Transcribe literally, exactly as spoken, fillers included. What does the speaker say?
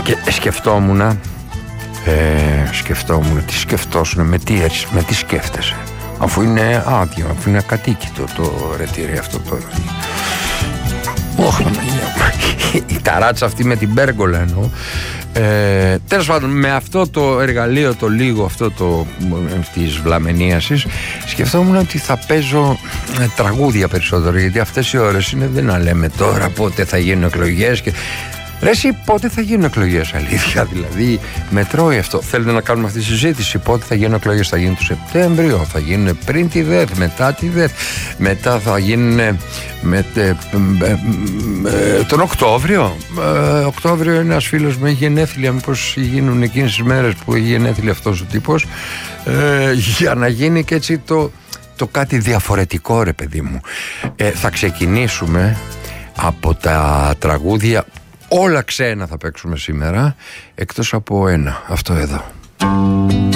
Και σκεφτόμουν, ε, σκεφτόμουν τι σκεφτόσουν, με τι, με τι σκέφτεσαι, αφού είναι άδειο, αφού είναι ακατοίκητο το ρετήρι αυτό το. Όχι, η ταράτσα αυτή με την πέργολα εννοώ. Ε, τέλος πάντων, με αυτό το εργαλείο, το λίγο αυτό το της βλαμενίασης, σκεφτόμουν ότι θα παίζω ε, τραγούδια περισσότερο, γιατί αυτές οι ώρες είναι, δεν να λέμε τώρα πότε θα γίνουν εκλογές και... Ρε εσύ, πότε θα γίνουν εκλογές, αλήθεια, δηλαδή μετρώει αυτό. Θέλετε να κάνουμε αυτή τη συζήτηση, πότε θα γίνουν εκλογές? Θα γίνουν το Σεπτέμβριο, θα γίνουν πριν τη ΔΕΘ, μετά τη ΔΕΘ, μετά θα γίνουν με, ε, ε, ε, τον Οκτώβριο. ε, Οκτώβριο είναι ένας φίλος μου, έχει γενέθλια, μήπως γίνουν εκείνες τις μέρες που έχει γενέθλια αυτός ο τύπος, ε, για να γίνει και έτσι το, το κάτι διαφορετικό, ρε παιδί μου. ε, Θα ξεκινήσουμε από τα τραγούδια. Όλα ξένα θα παίξουμε σήμερα, εκτός από ένα, αυτό εδώ.